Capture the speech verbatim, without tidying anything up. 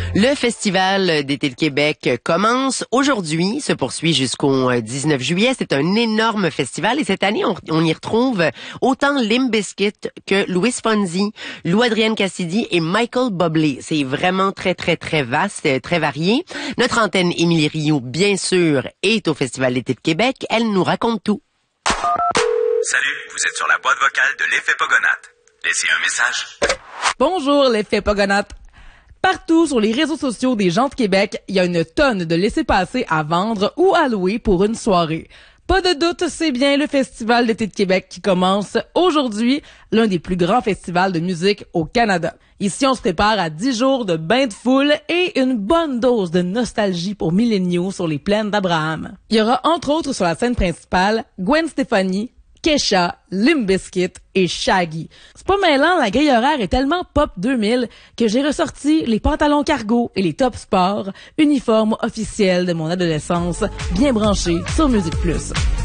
Le Festival d'été de Québec commence aujourd'hui, se poursuit jusqu'au dix-neuf juillet. C'est un énorme festival et cette année, on, on y retrouve autant Limp Bizkit que Louis Fonzi, Lou Adrienne Cassidy et Michael Bublé. C'est vraiment très, très, très vaste, très varié. Notre antenne Émilie Rioux, bien sûr, est au Festival d'été de Québec. Elle nous raconte tout. Salut, vous êtes sur la boîte vocale de l'Effet Pogonate. Laissez un message. Bonjour, l'Effet Pogonate. Partout sur les réseaux sociaux des gens de Québec, il y a une tonne de laissez-passer à vendre ou à louer pour une soirée. Pas de doute, c'est bien le Festival d'été de Québec qui commence aujourd'hui, l'un des plus grands festivals de musique au Canada. Ici, on se prépare à dix jours de bain de foule et une bonne dose de nostalgie pour milléniaux sur les plaines d'Abraham. Il y aura entre autres sur la scène principale Gwen Stefani, Kesha, Limp Bizkit et Shaggy. C'est pas mêlant, la grille horaire est tellement pop deux mille que j'ai ressorti les pantalons cargo et les top sport, uniformes officiels de mon adolescence, bien branchés sur Musique Plus.